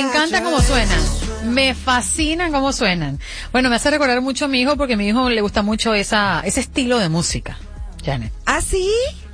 encanta cómo suenan. Me fascinan cómo suenan. Bueno, me hace recordar mucho a mi hijo porque a mi hijo le gusta mucho ese estilo de música, Janet. ¿Ah, sí?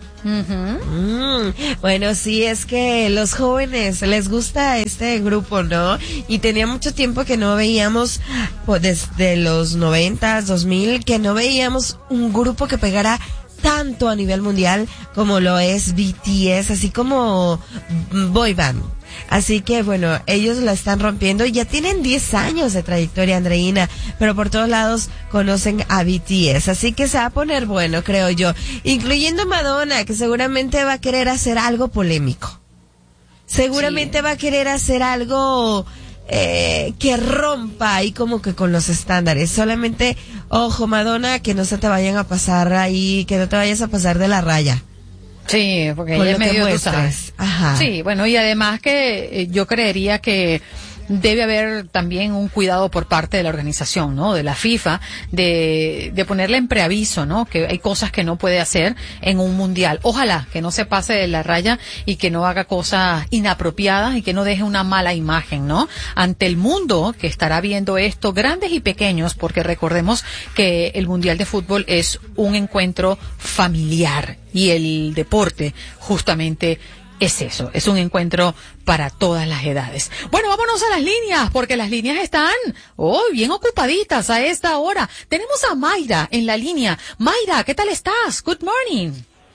Bueno, sí, es que los jóvenes les gusta este grupo, ¿no? Y tenía mucho tiempo que no veíamos, pues, desde los 90s, 2000, que no veíamos un grupo que pegara tanto a nivel mundial como lo es BTS, así como boy band. Así que bueno, ellos la están rompiendo y ya tienen 10 años de trayectoria, Andreina, pero por todos lados conocen a BTS, así que se va a poner bueno, creo yo, incluyendo Madonna, que seguramente va a querer hacer algo polémico. Seguramente va a querer hacer algo que rompa ahí como que con los estándares. Solamente, ojo, Madonna, que no se te vayan a pasar ahí, que no te vayas a pasar de la raya. Sí, porque ella es medio, tú sabes. Ajá. Sí, bueno, y además que yo creería que debe haber también un cuidado por parte de la organización, ¿no? De la FIFA, de ponerle en preaviso, ¿no? Que hay cosas que no puede hacer en un mundial. Ojalá que no se pase de la raya y que no haga cosas inapropiadas y que no deje una mala imagen, ¿no? Ante el mundo que estará viendo esto, grandes y pequeños, porque recordemos que el Mundial de Fútbol es un encuentro familiar y el deporte justamente es eso, es un encuentro para todas las edades. Bueno, vámonos a las líneas, porque las líneas están bien ocupaditas a esta hora. Tenemos a Mayra en la línea. Mayra, ¿qué tal estás? Good morning.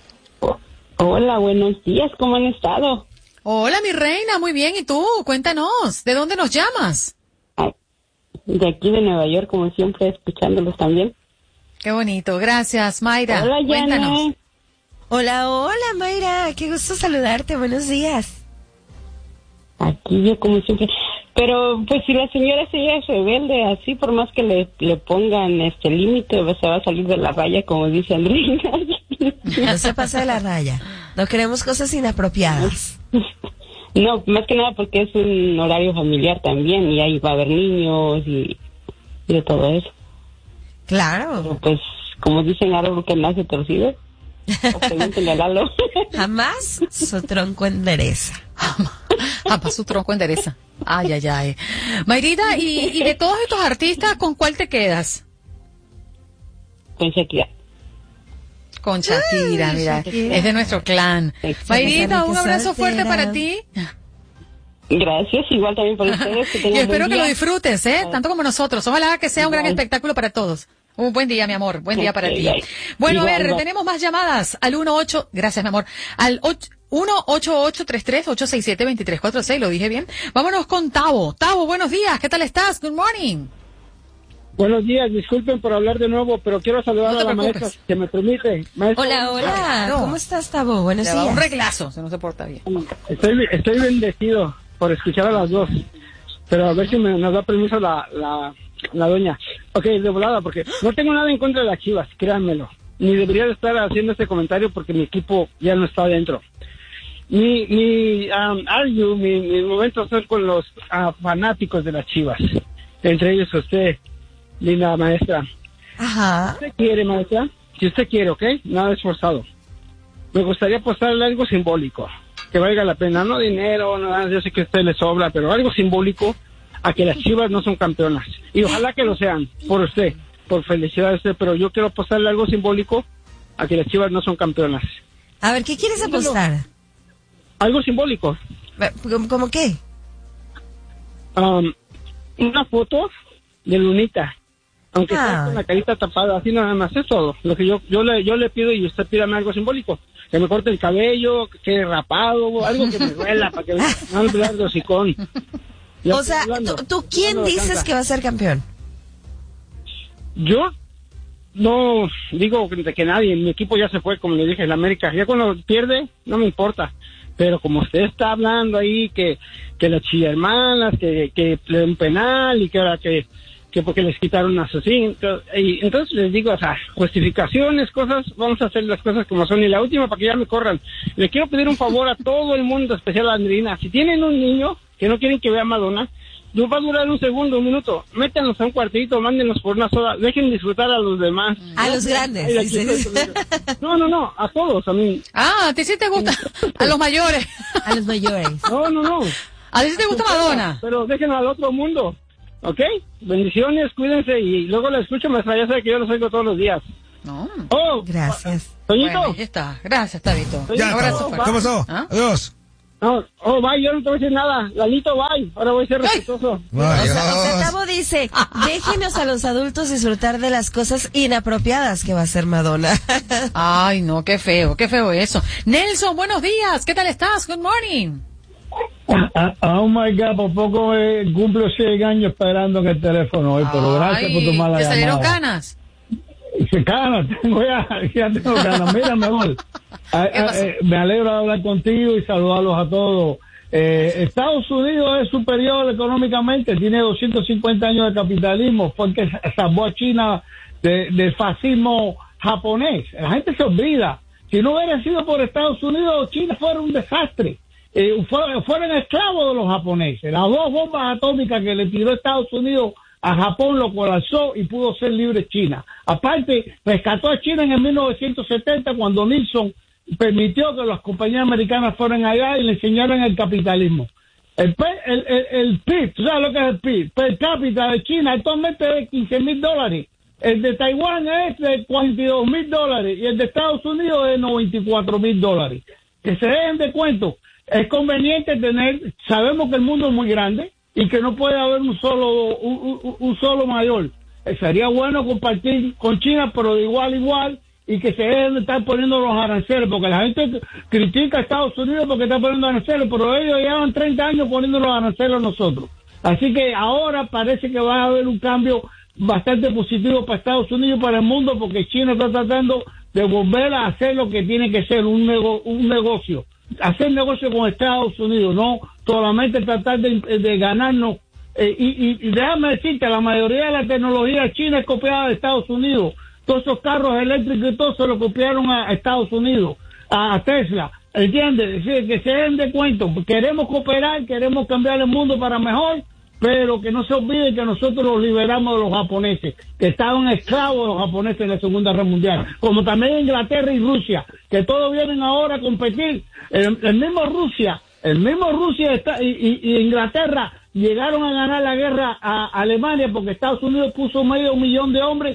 Hola, buenos días, ¿cómo han estado? Hola, mi reina, muy bien. ¿Y tú? Cuéntanos, ¿de dónde nos llamas? De aquí de Nueva York, como siempre, escuchándolos también. Qué bonito, gracias, Mayra. Hola, cuéntanos. Janet. Hola, Mayra, qué gusto saludarte, buenos días. Aquí yo como siempre. Pero pues si la señora ella es rebelde, así por más que le pongan límite, se va a salir de la raya, como dice Andreina. No se pasa de la raya, no queremos cosas inapropiadas. No, más que nada porque es un horario familiar también, y ahí va a haber niños y de todo eso. Claro. Pero pues, como dicen, algo que nace torcido. O pregúntale a Lalo. Jamás su tronco endereza. Jamás su tronco endereza. Ay, ay, ay. Mayrita, y de todos estos artistas, ¿con cuál te quedas? Con Shakira. Con Shakira, mira, Shakira. es de nuestro clan. Mayrita, un abrazo fuerte para ti. Gracias, igual también para ustedes. Que Yo espero que lo disfrutes, tanto como nosotros. Ojalá que sea un gran Igual. espectáculo para todos. Un buen día, mi amor. Buen día para ti. Bye. Bueno, Igual, a ver, bye. tenemos más llamadas al 18. Gracias, mi amor. Al 1-8833-867-2346. Lo dije bien. Vámonos con Tavo. Tavo, buenos días. ¿Qué tal estás? Good morning. Buenos días, disculpen por hablar de nuevo, pero quiero saludar No te a la preocupes. maestra, si me permite. Maestra, Hola, Claro. ¿cómo estás, Tabo? Buenos Le va un días. reglazo, se no se porta bien. Estoy bendecido por escuchar a las dos, pero a ver si nos da permiso la doña. Ok, de volada, porque no tengo nada en contra de las Chivas, créanmelo. Ni debería de estar haciendo este comentario porque mi equipo ya no está adentro. Mi momento son con los fanáticos de las Chivas, entre ellos usted, linda maestra. Ajá. Si usted quiere, maestra, si usted quiere, ¿ok? Nada es forzado. Me gustaría apostarle algo simbólico, que valga la pena, no dinero, nada, yo sé que a usted le sobra, pero algo simbólico a que las Chivas no son campeonas. Y ojalá que lo sean, por usted, por felicidad de usted, pero yo quiero apostarle algo simbólico a que las Chivas no son campeonas. A ver, ¿qué quieres apostar? Algo simbólico. ¿Cómo qué? Una foto de Lunita, aunque sea Ah. con la carita tapada, así nada más, es todo. Lo que yo le pido, y usted pídame algo simbólico. Que me corte el cabello, que quede rapado, algo que me duela, para que no me vea el hocicón. Ya O estoy sea, hablando. ¿tú quién No me dices alcanza. que va a ser campeón? Yo no digo que nadie, mi equipo ya se fue, como le dije, el América. Ya cuando pierde, no me importa. Pero como usted está hablando ahí, que las chillermanas, que le den penal, y que ahora que porque les quitaron a sus cintos, y entonces les digo, o sea, justificaciones, cosas, vamos a hacer las cosas como son. Y la última, para que ya me corran, le quiero pedir un favor a todo el mundo, especial a Andrina. Si tienen un niño que no quieren que vea a Madonna, nos va a durar un segundo, un minuto, métanlos a un cuartito, mándenlos por una soda, dejen disfrutar a los demás. A los grandes, Ay, aquí dices. No, a todos, a mí. Ah, ¿a ti sí te gusta? A los mayores. A los mayores. No. ¿A ti te gusta Madonna? Pero déjenlo al otro mundo, ¿ok? Bendiciones, cuídense y luego la escucho, maestra, ya sabe que yo los oigo todos los días. No. Oh, Gracias. Toñito. Bueno, ahí está. Gracias, Tabito. Ya, Un abrazo fuerte. ¿Qué pasó? ¿Ah? Adiós. No, bye, yo no te voy a decir nada. Lalito, bye. Ahora voy a ser respetuoso. Adiós. Tabo dice, déjenos a los adultos disfrutar de las cosas inapropiadas que va a hacer Madonna. Ay, no, qué feo eso. Nelson, buenos días. ¿Qué tal estás? Good morning. Oh my God, por poco cumplo 100 años esperando en el teléfono hoy, pero gracias por tomar la ¿te salieron llamada. canas? Canas, ya tengo canas. Mira, mejor. Me alegro de hablar contigo y saludarlos a todos. Estados Unidos es superior económicamente, tiene 250 años de capitalismo, fue el que salvó a China del fascismo japonés. La gente se olvida. Si no hubiera sido por Estados Unidos, China fuera un desastre. Fueron esclavos de los japoneses. Las 2 bombas atómicas que le tiró Estados Unidos a Japón lo colapsó y pudo ser libre China. Aparte, rescató a China en el 1970 cuando Nixon permitió que las compañías americanas fueran allá y le enseñaran el capitalismo. El PIB, ¿tú sabes lo que es el PIB? Per cápita de China actualmente es $15,000. El de Taiwán es de $42,000 y el de Estados Unidos es de $94,000. Que se dejen de cuento. Es conveniente sabemos que el mundo es muy grande y que no puede haber un solo mayor. Sería bueno compartir con China, pero de igual a igual, y que se dejen de estar poniendo los aranceles, porque la gente critica a Estados Unidos porque está poniendo aranceles, pero ellos llevan 30 años poniendo los aranceles a nosotros. Así que ahora parece que va a haber un cambio bastante positivo para Estados Unidos y para el mundo, porque China está tratando de volver a hacer lo que tiene que ser un negocio. Hacer negocio con Estados Unidos, no solamente tratar de ganarnos. Y déjame decirte, la mayoría de la tecnología china es copiada de Estados Unidos. Todos esos carros eléctricos y todo se lo copiaron a Estados Unidos, a Tesla. ¿Entiendes? Es decir, que se den de cuento. Queremos cooperar, queremos cambiar el mundo para mejor, pero que no se olviden que nosotros los liberamos de los japoneses, que estaban esclavos de los japoneses en la Segunda Guerra Mundial, como también Inglaterra y Rusia, que todos vienen ahora a competir. El mismo Rusia y Inglaterra llegaron a ganar la guerra a Alemania porque Estados Unidos puso 500,000 de hombres.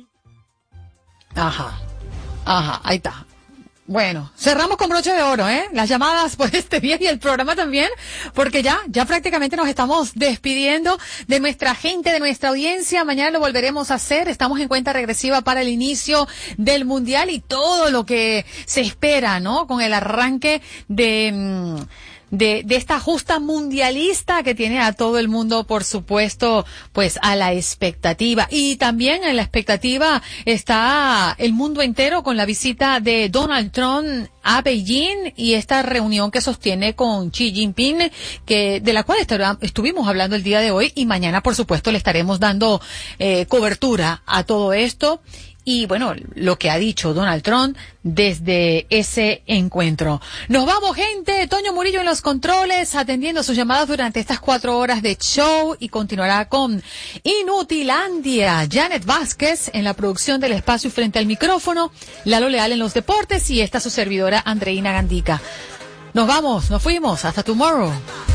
Ajá, ahí está. Bueno, cerramos con broche de oro, las llamadas por este día y el programa también, porque ya prácticamente nos estamos despidiendo de nuestra gente, de nuestra audiencia. Mañana lo volveremos a hacer. Estamos en cuenta regresiva para el inicio del Mundial y todo lo que se espera, ¿no? Con el arranque de esta justa mundialista que tiene a todo el mundo, por supuesto, pues a la expectativa. Y también en la expectativa está el mundo entero con la visita de Donald Trump a Beijing y esta reunión que sostiene con Xi Jinping, de la cual estuvimos hablando el día de hoy, y mañana, por supuesto, le estaremos dando cobertura a todo esto. Y bueno, lo que ha dicho Donald Trump desde ese encuentro. Nos vamos, gente. Toño Murillo en los controles, atendiendo sus llamadas durante estas 4 horas de show, y continuará con Inutilandia. Janet Vázquez en la producción del espacio frente al micrófono, Lalo Leal en los deportes y esta su servidora Andreina Gandica. Nos vamos, nos fuimos. Hasta tomorrow.